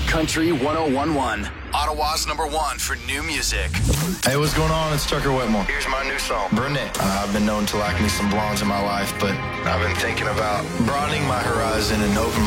Country 101.1. Ottawa's #1 for new music. Hey, what's going on? It's Tucker Whitmore. Here's my new song, Brunette. I've been known to like me some blondes in my life, but I've been thinking about broadening my horizon and open